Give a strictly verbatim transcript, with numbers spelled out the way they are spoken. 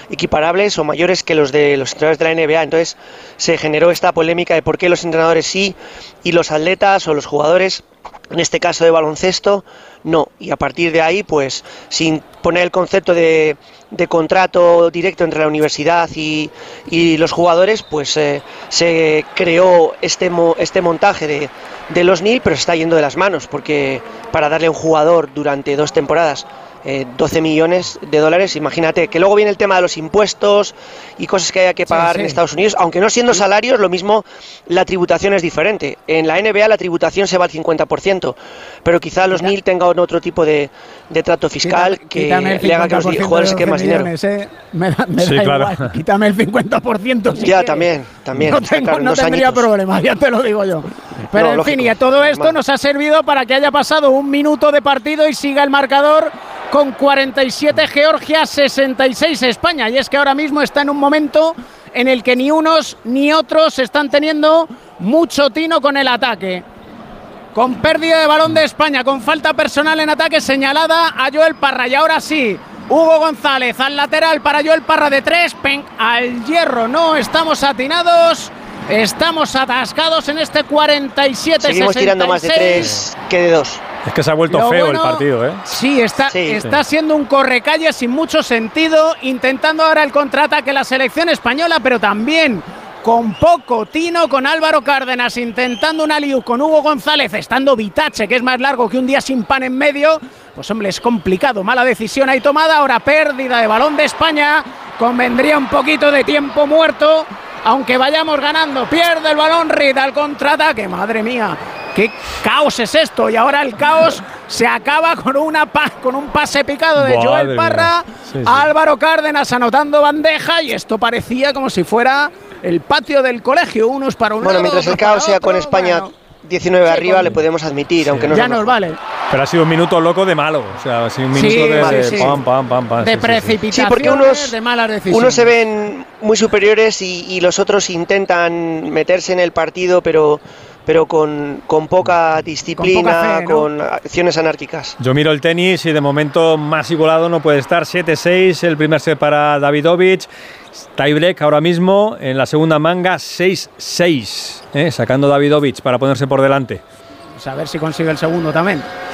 equiparables o mayores que los de los entrenadores de la N B A. Entonces se generó esta polémica de por qué los entrenadores sí y los atletas o los jugadores, en este caso de baloncesto, no. Y a partir de ahí, pues sin poner el concepto de, de contrato directo entre la universidad y, y los jugadores, pues eh, se creó este, mo, este montaje de, de los N I L, pero se está yendo de las manos, porque para darle a un jugador durante dos temporadas Eh, doce millones de dólares, imagínate, que luego viene el tema de los impuestos y cosas que haya que pagar sí, sí. en Estados Unidos, aunque no siendo salarios, lo mismo la tributación es diferente. En la N B A la tributación se va al cincuenta por ciento, pero quizá los N I L tengan otro tipo de, de trato fiscal quítame, que le haga que los jugadores se queden más dinero. Eh. Me da, me sí, da claro. igual, quítame el cincuenta por ciento. Si ya, quieres. también, también. No, tengo, claro, no tendría añitos. problema, ya te lo digo yo. Pero no, en lógico, fin, y a todo esto mal. nos ha servido para que haya pasado un minuto de partido y siga el marcador con cuarenta y siete Georgia, sesenta y seis España. Y es que ahora mismo está en un momento en el que ni unos ni otros están teniendo mucho tino con el ataque. Con pérdida de balón de España, con falta personal en ataque señalada a Joel Parra. Y ahora sí, Hugo González al lateral para Joel Parra de tres, pen, al hierro. No estamos atinados, estamos atascados en este cuarenta y siete sesenta y seis. Seguimos tirando más de tres que de dos. Es que se ha vuelto Lo feo bueno, el partido, ¿eh? Sí, está, sí, está sí. siendo un correcalle sin mucho sentido, intentando ahora el contraataque la selección española, pero también con poco tino, con Álvaro Cárdenas intentando un aliú con Hugo González, estando Vitache, que es más largo que un día sin pan en medio. Pues hombre, es complicado, mala decisión ahí tomada, ahora pérdida de balón de España, convendría un poquito de tiempo muerto, aunque vayamos ganando, pierde el balón Reed al contraataque, madre mía. ¿Qué caos es esto? Y ahora el caos se acaba con, una pa con un pase picado de Madre Joel Parra, sí, sí. Álvaro Cárdenas anotando bandeja, y esto parecía como si fuera el patio del colegio, unos para un bueno, lado, mientras el otros para caos sea otro, con España bueno. diecinueve Sí, arriba, con... le podemos admitir, sí. aunque no ya nos vale. Pero ha sido un minuto loco de malo, o sea, ha sido un minuto Sí, de, sí, de sí. pam, pam, pam, pam. De sí, sí, sí. precipitaciones, Sí, porque unos, de malas decisiones. unos se ven muy superiores y, y los otros intentan meterse en el partido, pero, pero con, con poca disciplina, con, poca fe, ¿no? Con acciones anárquicas. Yo miro el tenis y de momento más igualado no puede estar. siete seis, el primer set para Davidovich. Tiebreak ahora mismo en la segunda manga, seis seis, ¿eh? Sacando Davidovich para ponerse por delante. Pues a ver si consigue el segundo también.